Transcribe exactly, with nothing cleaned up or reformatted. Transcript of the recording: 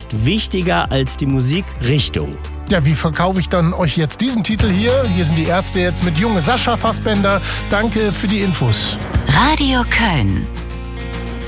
ist wichtiger als die Musikrichtung. Ja, wie verkaufe ich dann euch jetzt diesen Titel hier? Hier sind die Ärzte jetzt mit Junge Sascha Fassbender. Danke für die Infos. Radio Köln.